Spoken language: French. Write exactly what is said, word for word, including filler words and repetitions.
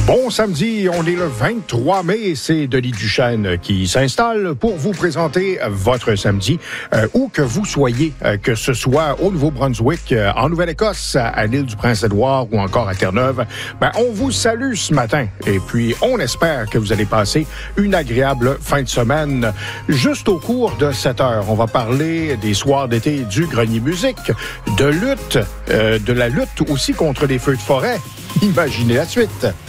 Bon samedi, on est le vingt-trois mai, c'est Denis Duchesne qui s'installe pour vous présenter votre samedi, euh, où que vous soyez, euh, que ce soit au Nouveau-Brunswick, euh, en Nouvelle-Écosse, à l'île du Prince-Édouard ou encore à Terre-Neuve. Ben, on vous salue ce matin et puis on espère que vous allez passer une agréable fin de semaine. Juste au cours de cette heure, on va parler des soirs d'été du Grenier Musique, de lutte, euh, de la lutte aussi contre les feux de forêt. Imaginez la suite.